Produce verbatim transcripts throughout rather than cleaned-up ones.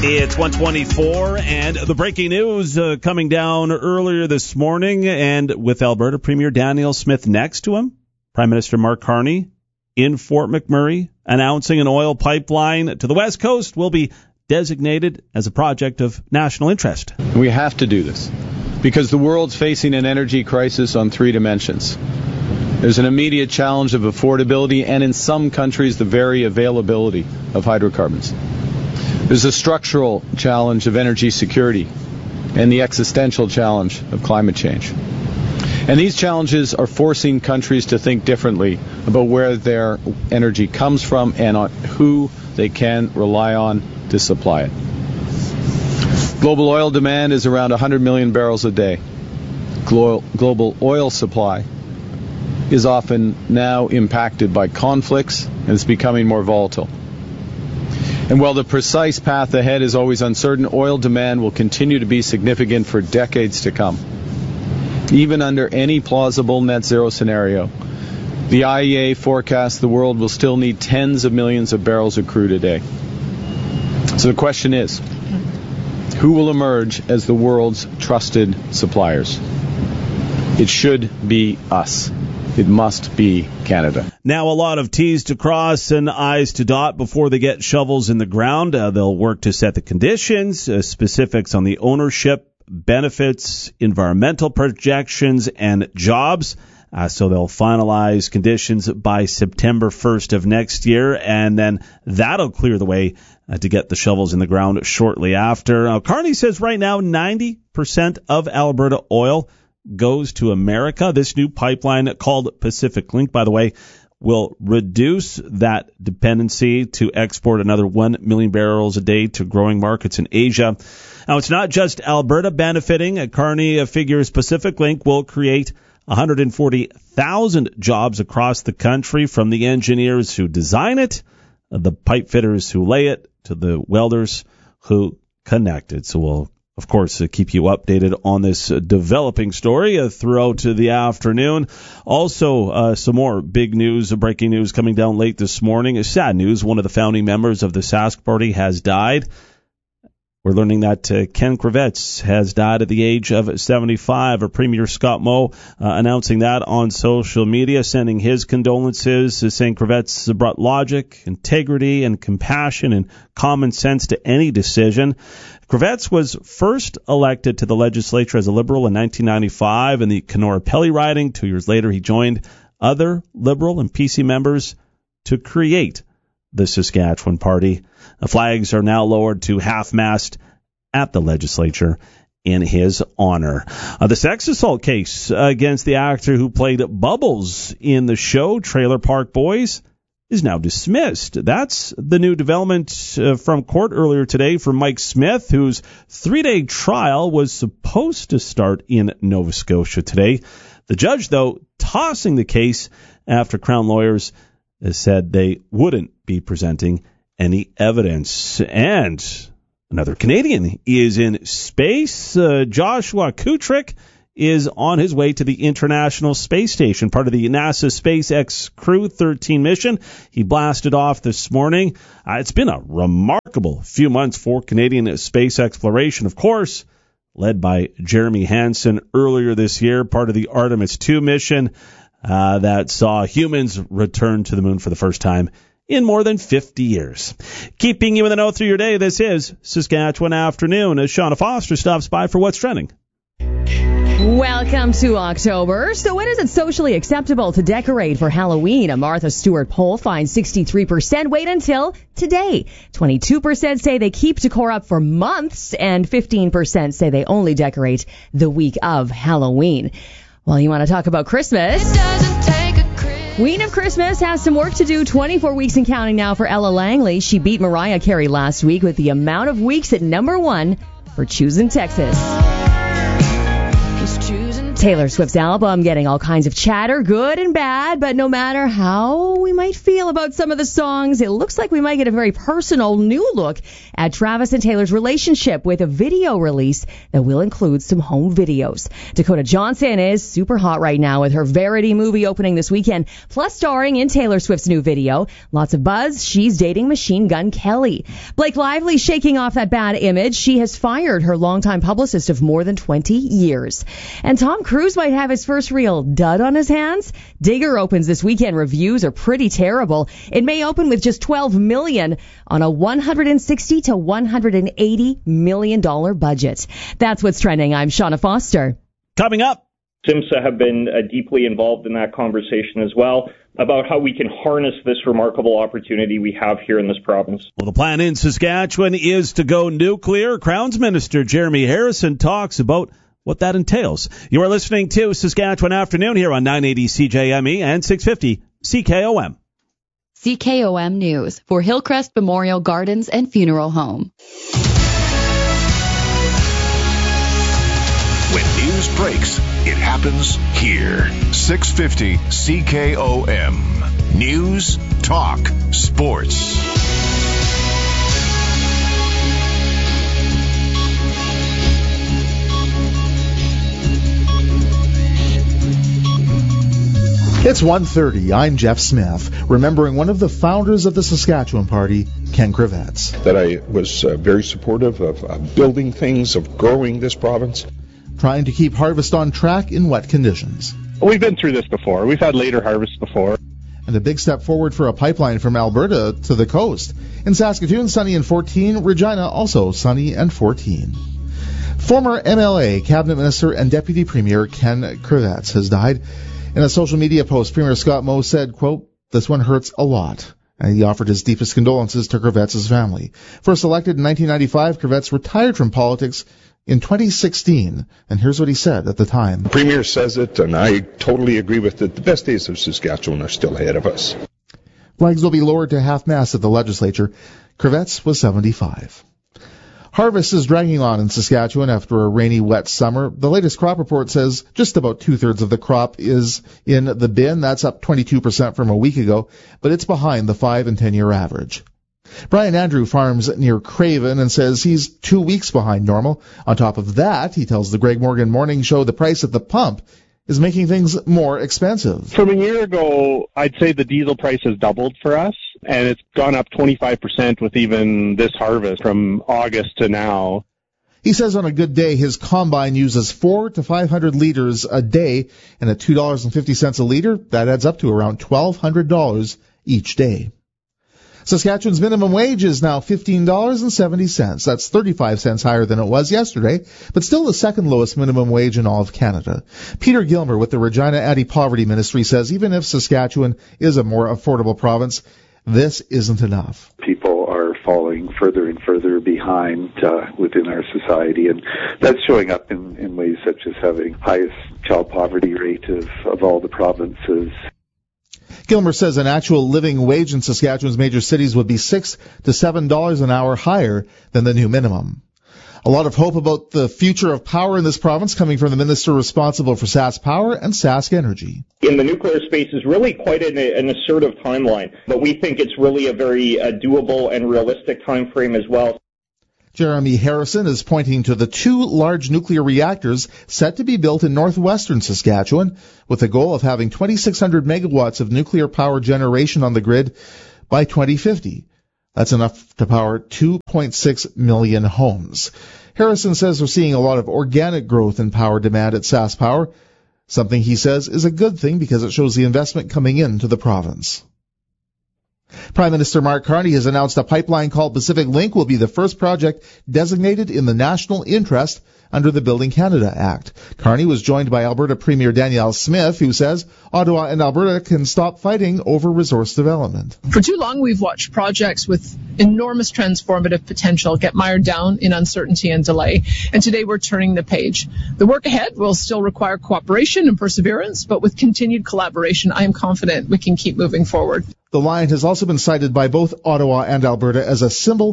It's one twenty-four, and the breaking news uh, coming down earlier this morning, and with Alberta Premier Danielle Smith next to him, Prime Minister Mark Carney in Fort McMurray announcing an oil pipeline to the West Coast will be designated as a project of national interest. We have to do this because the world's facing an energy crisis on three dimensions. There's an immediate challenge of affordability and, in some countries, the very availability of hydrocarbons. There's a structural challenge of energy security and the existential challenge of climate change. And these challenges are forcing countries to think differently about where their energy comes from and on who they can rely on to supply it. Global oil demand is around one hundred million barrels a day. Glo- global oil supply is often now impacted by conflicts and it's becoming more volatile. And while the precise path ahead is always uncertain, oil demand will continue to be significant for decades to come. Even under any plausible net zero scenario, the I E A forecasts the world will still need tens of millions of barrels of crude a day. So the question is, who will emerge as the world's trusted suppliers? It should be us. It must be Canada. Now a lot of T's to cross and I's to dot before they get shovels in the ground. Uh, they'll work to set the conditions, uh, specifics on the ownership, benefits, environmental projections, and jobs. Uh, so they'll finalize conditions by September first of next year, and then that'll clear the way uh, to get the shovels in the ground shortly after. Uh, Carney says right now ninety percent of Alberta oil goes to America. This new pipeline called Pacific Link, by the way, will reduce that dependency to export another one million barrels a day to growing markets in Asia. Now, it's not just Alberta benefiting. Carney figures Pacific Link will create one hundred forty thousand jobs across the country, from the engineers who design it, the pipe fitters who lay it, to the welders who connect it. So we'll of course, uh, keep you updated on this uh, developing story uh, throughout the afternoon. Also, uh, some more big news, uh, breaking news coming down late this morning. Uh, sad news, one of the founding members of the Sask Party has died. We're learning that uh, Ken Kravets has died at the age of seventy-five. Or Premier Scott Moe uh, announcing that on social media, sending his condolences, uh, saying Kravets brought logic, integrity, and compassion and common sense to any decision. Kravets was first elected to the legislature as a Liberal in nineteen ninety-five in the Kenora-Pelly riding. Two years later, he joined other Liberal and P C members to create the Saskatchewan Party. The flags are now lowered to half-mast at the legislature in his honor. Uh, the sex assault case against the actor who played Bubbles in the show Trailer Park Boys is now dismissed. That's the new development uh, from court earlier today for Mike Smith, whose three-day trial was supposed to start in Nova Scotia today. The judge, though, tossing the case after Crown lawyers uh, said they wouldn't be presenting any evidence. And another Canadian is in space. Uh, Joshua Kutrick is on his way to the International Space Station, part of the NASA SpaceX Crew thirteen mission. He blasted off this morning. Uh, it's been a remarkable few months for Canadian space exploration, of course, led by Jeremy Hansen earlier this year, part of the Artemis two mission uh, that saw humans return to the moon for the first time in more than fifty years. Keeping you in the know through your day, this is Saskatchewan Afternoon as Shauna Foster stops by for What's Trending. Welcome to October. So when is it socially acceptable to decorate for Halloween? A Martha Stewart poll finds sixty-three percent wait until today. twenty-two percent say they keep decor up for months, and fifteen percent say they only decorate the week of Halloween. Well, you want to talk about Christmas? It doesn't take a Queen of Christmas has some work to do. twenty-four weeks and counting now for Ella Langley. She beat Mariah Carey last week with the amount of weeks at number one for Choosing Texas. Taylor Swift's album getting all kinds of chatter, good and bad, but no matter how we might feel about some of the songs, it looks like we might get a very personal new look at Travis and Taylor's relationship with a video release that will include some home videos. Dakota Johnson is super hot right now with her Verity movie opening this weekend, plus starring in Taylor Swift's new video. Lots of buzz. She's dating Machine Gun Kelly. Blake Lively shaking off that bad image. She has fired her longtime publicist of more than twenty years. And Tom Cruise might have his first real dud on his hands. Digger opens this weekend. Reviews are pretty terrible. It may open with just twelve million dollars on a one hundred sixty to one hundred eighty million dollars budget. That's what's trending. I'm Shauna Foster. Coming up, SIMSA have been uh, deeply involved in that conversation as well about how we can harness this remarkable opportunity we have here in this province. Well, the plan in Saskatchewan is to go nuclear. Crowns Minister Jeremy Harrison talks about what that entails. You are listening to Saskatchewan Afternoon here on nine eighty C J M E and six fifty C K O M. C K O M News for Hillcrest Memorial Gardens and Funeral Home. When news breaks, it happens here. six fifty C K O M. News, talk, sports. It's one thirty. I'm Jeff Smith, remembering one of the founders of the Saskatchewan Party, Ken Kravets. That I was uh, very supportive of uh, building things, of growing this province. Trying to keep harvest on track in wet conditions. We've been through this before. We've had later harvests before. And a big step forward for a pipeline from Alberta to the coast. In Saskatoon, sunny and fourteen. Regina, also sunny and fourteen. Former M L A, Cabinet Minister, and Deputy Premier Ken Kravets has died. In a social media post, Premier Scott Moe said, quote, "This one hurts a lot." And he offered his deepest condolences to Kravets' family. First elected in nineteen ninety-five, Kravets retired from politics in twenty sixteen. And here's what he said at the time. The Premier says it, and I totally agree with it. The best days of Saskatchewan are still ahead of us. Flags will be lowered to half-mast at the legislature. Kravets was seventy-five. Harvest is dragging on in Saskatchewan after a rainy, wet summer. The latest crop report says just about two-thirds of the crop is in the bin. That's up twenty-two percent from a week ago, but it's behind the five- and ten-year average. Brian Andrew farms near Craven and says he's two weeks behind normal. On top of that, he tells the Greg Morgan Morning Show the price at the pump is making things more expensive. From a year ago, I'd say the diesel price has doubled for us, and it's gone up twenty-five percent with even this harvest from August to now. He says on a good day, his combine uses four to five hundred liters a day, and at two dollars and fifty cents a liter, that adds up to around twelve hundred dollars each day. Saskatchewan's minimum wage is now fifteen dollars and seventy cents. That's thirty-five cents higher than it was yesterday, but still the second lowest minimum wage in all of Canada. Peter Gilmer with the Regina Anti-Poverty Ministry says even if Saskatchewan is a more affordable province, this isn't enough. People are falling further and further behind uh, within our society, and that's showing up in, in ways such as having highest child poverty rate of, of all the provinces. Gilmer says an actual living wage in Saskatchewan's major cities would be six to seven dollars an hour higher than the new minimum. A lot of hope about the future of power in this province coming from the minister responsible for Sask Power and Sask Energy. In the nuclear space is really quite an, an assertive timeline, but we think it's really a very uh, doable and realistic time frame as well. Jeremy Harrison is pointing to the two large nuclear reactors set to be built in northwestern Saskatchewan with the goal of having twenty-six hundred megawatts of nuclear power generation on the grid by twenty fifty. That's enough to power two point six million homes. Harrison says we're seeing a lot of organic growth in power demand at Sask Power, something he says is a good thing because it shows the investment coming into the province. Prime Minister Mark Carney has announced a pipeline called Pacific Link will be the first project designated in the national interest under the Building Canada Act. Carney was joined by Alberta Premier Danielle Smith, who says Ottawa and Alberta can stop fighting over resource development. For too long, we've watched projects with enormous transformative potential get mired down in uncertainty and delay, and today we're turning the page. The work ahead will still require cooperation and perseverance, but with continued collaboration, I am confident we can keep moving forward. The line has also been cited by both Ottawa and Alberta as a symbol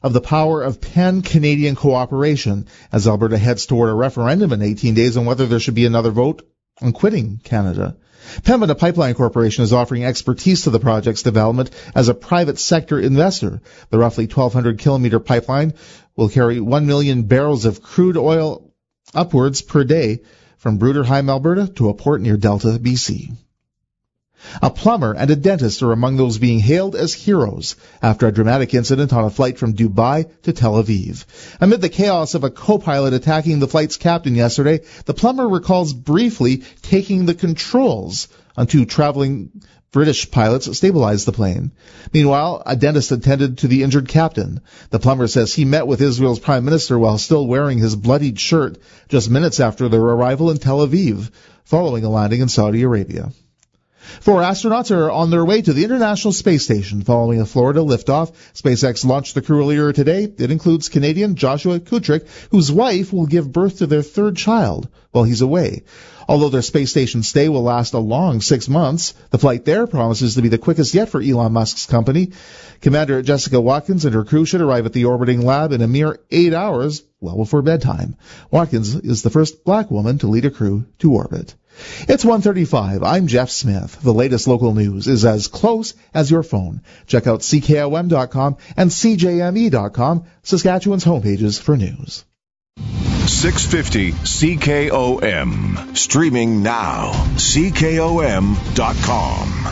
of the power of pan-Canadian cooperation as Alberta heads toward a referendum in eighteen days on whether there should be another vote on quitting Canada. Pembina Pipeline Corporation is offering expertise to the project's development as a private sector investor. The roughly twelve hundred kilometer pipeline will carry one million barrels of crude oil upwards per day from Bruderheim, Alberta to a port near Delta, B C. A plumber and a dentist are among those being hailed as heroes after a dramatic incident on a flight from Dubai to Tel Aviv. Amid the chaos of a co-pilot attacking the flight's captain yesterday, the plumber recalls briefly taking the controls on two traveling British pilots stabilized the plane. Meanwhile, a dentist attended to the injured captain. The plumber says he met with Israel's prime minister while still wearing his bloodied shirt just minutes after their arrival in Tel Aviv, following a landing in Saudi Arabia. Four astronauts are on their way to the International Space Station following a Florida liftoff. SpaceX launched the crew earlier today. It includes Canadian Joshua Kutrick, whose wife will give birth to their third child while he's away. Although their space station stay will last a long six months, the flight there promises to be the quickest yet for Elon Musk's company. Commander Jessica Watkins and her crew should arrive at the orbiting lab in a mere eight hours, well before bedtime. Watkins is the first black woman to lead a crew to orbit. It's one thirty-five. I'm Jeff Smith. The latest local news is as close as your phone. Check out C K O M dot com and C J M E dot com, Saskatchewan's homepages for news. six fifty C K O M. Streaming now. C K O M dot com.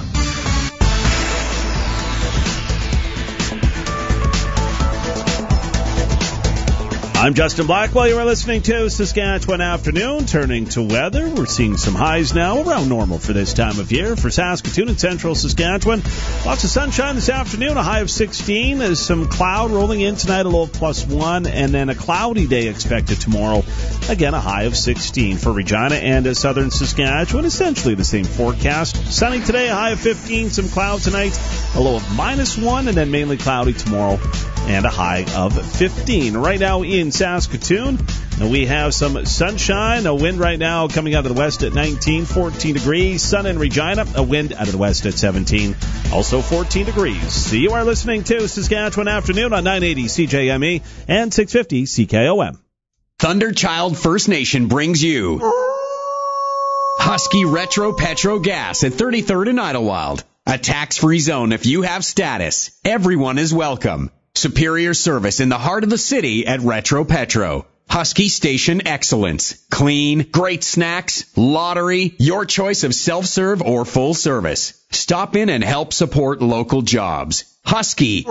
I'm Justin Blackwell. You are listening to Saskatchewan Afternoon. Turning to weather, we're seeing some highs now around normal for this time of year. For Saskatoon and central Saskatchewan, lots of sunshine this afternoon, a high of sixteen. There's some cloud rolling in tonight, a low of plus one, and then a cloudy day expected tomorrow. Again, a high of sixteen. For Regina and uh, southern Saskatchewan, essentially the same forecast. Sunny today, a high of fifteen, some cloud tonight, a low of minus one, and then mainly cloudy tomorrow, and a high of fifteen. Right now in Saskatoon, we have some sunshine, a wind right now coming out of the west at nineteen, fourteen degrees. Sun in Regina, a wind out of the west at seventeen, also fourteen degrees. So you are listening to Saskatchewan Afternoon on nine eighty C J M E and six fifty C K O M. Thunderchild First Nation brings you Husky Retro Petro Gas at thirty-third and Idlewild. A tax-free zone if you have status. Everyone is welcome. Superior service in the heart of the city at Retro Petro. Husky Station excellence. Clean, great snacks, lottery, your choice of self-serve or full service. Stop in and help support local jobs. Husky.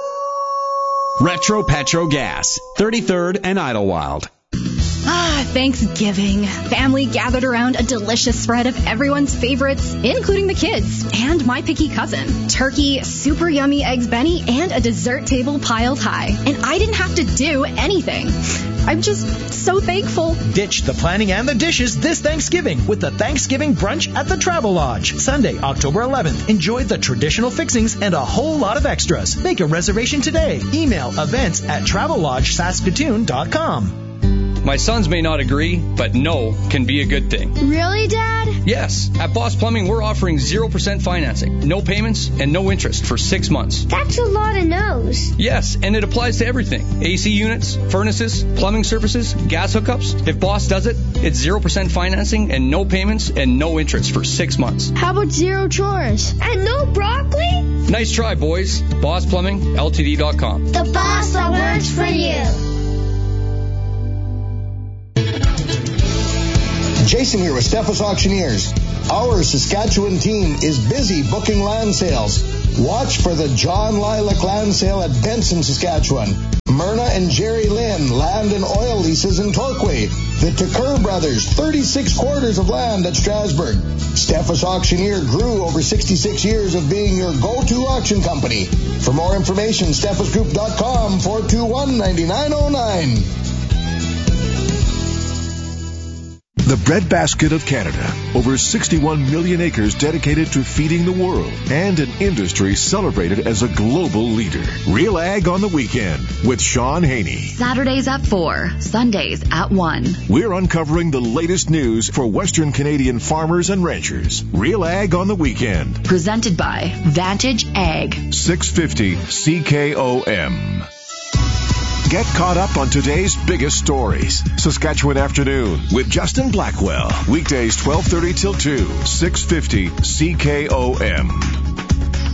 Retro Petro Gas. thirty-third and Idlewild. Ah, Thanksgiving. Family gathered around a delicious spread of everyone's favorites, including the kids and my picky cousin. Turkey, super yummy eggs Benny, and a dessert table piled high. And I didn't have to do anything. I'm just so thankful. Ditch the planning and the dishes this Thanksgiving with the Thanksgiving Brunch at the Travel Lodge. Sunday, October eleventh. Enjoy the traditional fixings and a whole lot of extras. Make a reservation today. Email events at travel lodge saskatoon dot com. My sons may not agree, but no can be a good thing. Really, Dad? Yes. At Boss Plumbing, we're offering zero percent financing, no payments, and no interest for six months. That's a lot of no's. Yes, and it applies to everything. A C units, furnaces, plumbing services, gas hookups. If Boss does it, it's zero percent financing and no payments and no interest for six months. How about zero chores? And no broccoli? Nice try, boys. Boss Plumbing L T D dot com. The boss that works for you. Jason here with Steffes Auctioneers. Our Saskatchewan team is busy booking land sales. Watch for the John Lilac Land Sale at Benson, Saskatchewan. Myrna and Jerry Lynn Land and Oil Leases in Torquay. The Tucker Brothers, thirty-six quarters of land at Strasbourg. Steffes Auctioneer grew over sixty-six years of being your go-to auction company. For more information, steffes group dot com, four two one, nine nine zero nine. The breadbasket of Canada. Over sixty-one million acres dedicated to feeding the world. And an industry celebrated as a global leader. Real Ag on the Weekend with Sean Haney. Saturdays at four, Sundays at one. We're uncovering the latest news for Western Canadian farmers and ranchers. Real Ag on the Weekend. Presented by Vantage Ag. six fifty C K O M. Get caught up on today's biggest stories. Saskatchewan Afternoon with Justin Blackwell. Weekdays twelve thirty till two, six fifty C K O M.